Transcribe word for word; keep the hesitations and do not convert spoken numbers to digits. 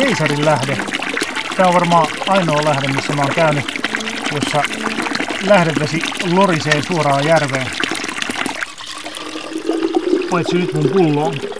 Keisarin lähde. Tää on varmaan ainoa lähde, missä mä oon käynyt, jossa lähdevesi lorisee suoraan järveen. Paitsi nyt mun pulloon.